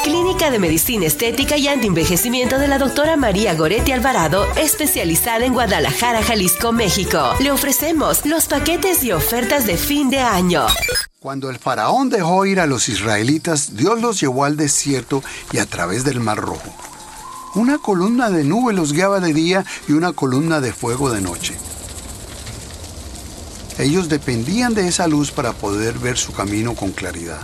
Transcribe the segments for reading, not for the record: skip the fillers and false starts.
Clínica de Medicina Estética y Antienvejecimiento de la doctora María Goretti Alvarado, especializada en Guadalajara, Jalisco, México. Le ofrecemos los paquetes y ofertas de fin de año. Cuando el faraón dejó ir a los israelitas, Dios los llevó al desierto y a través del Mar Rojo. Una columna de nube los guiaba de día y una columna de fuego de noche. Ellos dependían de esa luz para poder ver su camino con claridad.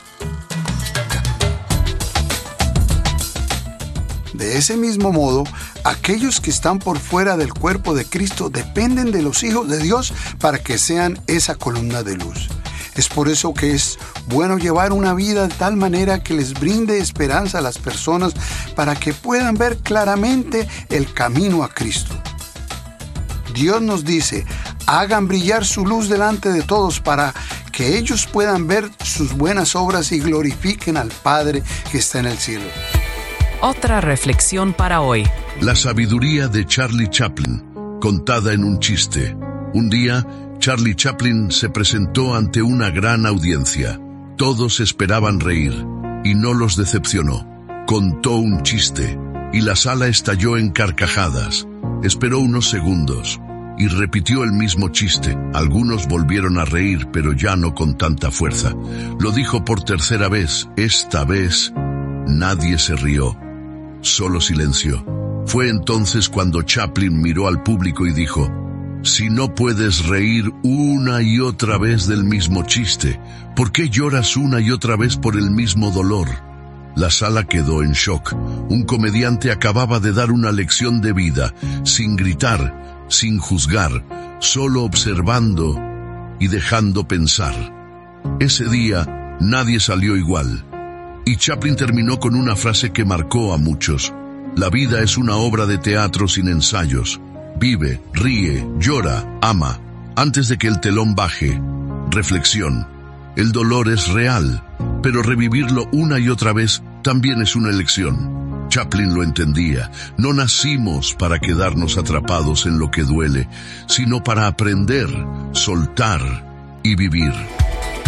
De ese mismo modo, aquellos que están por fuera del cuerpo de Cristo dependen de los hijos de Dios para que sean esa columna de luz. Es por eso que es bueno llevar una vida de tal manera que les brinde esperanza a las personas para que puedan ver claramente el camino a Cristo. Dios nos dice, hagan brillar su luz delante de todos para que ellos puedan ver sus buenas obras y glorifiquen al Padre que está en el cielo. Otra reflexión para hoy. La sabiduría de Charlie Chaplin, contada en un chiste. Un día, Charlie Chaplin se presentó ante una gran audiencia. Todos esperaban reír, y no los decepcionó. Contó un chiste, y la sala estalló en carcajadas. Esperó unos segundos, y repitió el mismo chiste. Algunos volvieron a reír, pero ya no con tanta fuerza. Lo dijo por tercera vez. Esta vez, nadie se rió. Solo silencio. Fue entonces cuando Chaplin miró al público y dijo, si no puedes reír una y otra vez del mismo chiste, ¿por qué lloras una y otra vez por el mismo dolor? La sala quedó en shock. Un comediante acababa de dar una lección de vida, sin gritar, sin juzgar, solo observando y dejando pensar. Ese día, nadie salió igual. Y Chaplin terminó con una frase que marcó a muchos. La vida es una obra de teatro sin ensayos. Vive, ríe, llora, ama, antes de que el telón baje. Reflexión. El dolor es real, pero revivirlo una y otra vez también es una elección. Chaplin lo entendía. No nacimos para quedarnos atrapados en lo que duele, sino para aprender, soltar y vivir.